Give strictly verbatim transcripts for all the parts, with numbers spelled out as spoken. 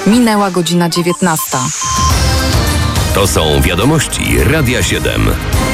Minęła godzina dziewiętnasta. To są wiadomości Radia siedem.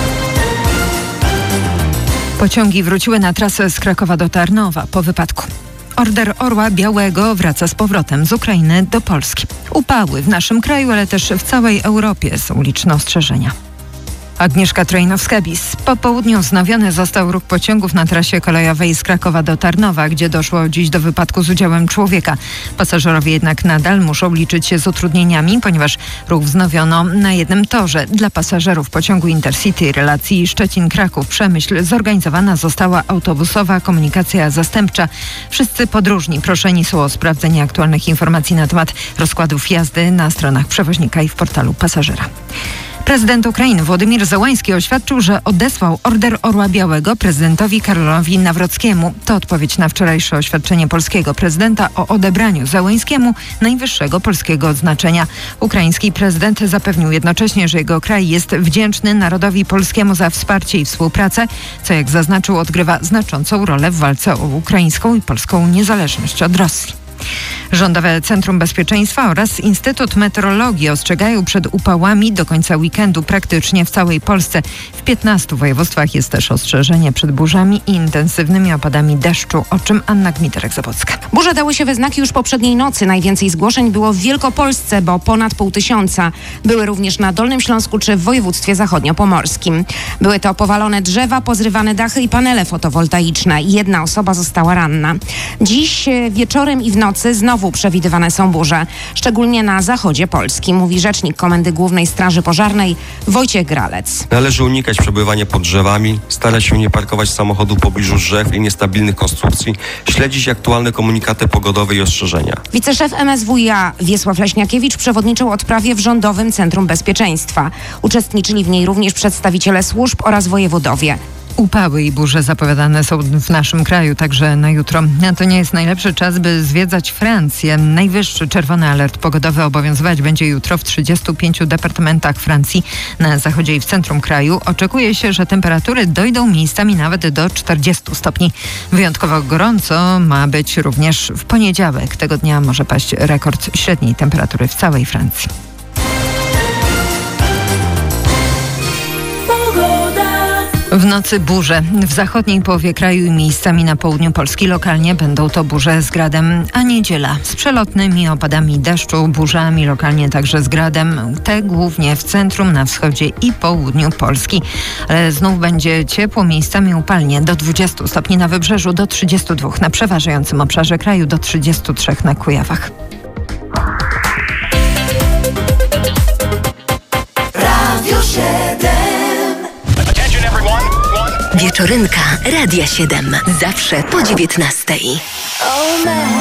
Pociągi wróciły na trasę z Krakowa do Tarnowa po wypadku. Order Orła Białego wraca z powrotem z Ukrainy do Polski. Upały w naszym kraju, ale też w całej Europie są liczne ostrzeżenia. Agnieszka Trojnowska-Bis. Po południu wznowiony został ruch pociągów na trasie kolejowej z Krakowa do Tarnowa, gdzie doszło dziś do wypadku z udziałem człowieka. Pasażerowie jednak nadal muszą liczyć się z utrudnieniami, ponieważ ruch wznowiono na jednym torze. Dla pasażerów pociągu Intercity relacji Szczecin-Kraków-Przemyśl zorganizowana została autobusowa komunikacja zastępcza. Wszyscy podróżni proszeni są o sprawdzenie aktualnych informacji na temat rozkładów jazdy na stronach przewoźnika i w portalu pasażera. Prezydent Ukrainy Władimir Zełański oświadczył, że odesłał Order Orła Białego prezydentowi Karolowi Nawrockiemu. To odpowiedź na wczorajsze oświadczenie polskiego prezydenta o odebraniu Zełańskiemu najwyższego polskiego odznaczenia. Ukraiński prezydent zapewnił jednocześnie, że jego kraj jest wdzięczny narodowi polskiemu za wsparcie i współpracę, co jak zaznaczył odgrywa znaczącą rolę w walce o ukraińską i polską niezależność od Rosji. Rządowe Centrum Bezpieczeństwa oraz Instytut Meteorologii ostrzegają przed upałami do końca weekendu praktycznie w całej Polsce. W piętnastu województwach jest też ostrzeżenie przed burzami i intensywnymi opadami deszczu, o czym Anna Gmiterek-Zabocka. Burze dały się we znaki już poprzedniej nocy. Najwięcej zgłoszeń było w Wielkopolsce, bo ponad pół tysiąca. Były również na Dolnym Śląsku czy w województwie zachodniopomorskim. Były to powalone drzewa, pozrywane dachy i panele fotowoltaiczne. Jedna osoba została ranna. Dziś wieczorem i w nocy znowu przewidywane są burze, szczególnie na zachodzie Polski, mówi rzecznik Komendy Głównej Straży Pożarnej Wojciech Gralec. Należy unikać przebywania pod drzewami, starać się nie parkować samochodu w pobliżu drzew i niestabilnych konstrukcji, śledzić aktualne komunikaty pogodowe i ostrzeżenia. Wiceszef M S W i A Wiesław Leśniakiewicz przewodniczył odprawie w Rządowym Centrum Bezpieczeństwa. Uczestniczyli w niej również przedstawiciele służb oraz wojewodowie. Upały i burze zapowiadane są w naszym kraju także na jutro. To nie jest najlepszy czas, by zwiedzać Francję. Najwyższy czerwony alert pogodowy obowiązywać będzie jutro w trzydziestu pięciu departamentach Francji. Na zachodzie i w centrum kraju oczekuje się, że temperatury dojdą miejscami nawet do czterdziestu stopni. Wyjątkowo gorąco ma być również w poniedziałek. Tego dnia może paść rekord średniej temperatury w całej Francji. W nocy burze. W zachodniej połowie kraju i miejscami na południu Polski lokalnie będą to burze z gradem, a niedziela z przelotnymi opadami deszczu, burzami lokalnie także z gradem. Te głównie w centrum, na wschodzie i południu Polski. Ale znów będzie ciepło, miejscami upalnie do dwudziestu stopni na wybrzeżu, do trzydziestu dwóch na przeważającym obszarze kraju, do trzydziestu trzech na Kujawach. Radio siedem. Wieczorynka Radia siedem. Zawsze po dziewiętnastej.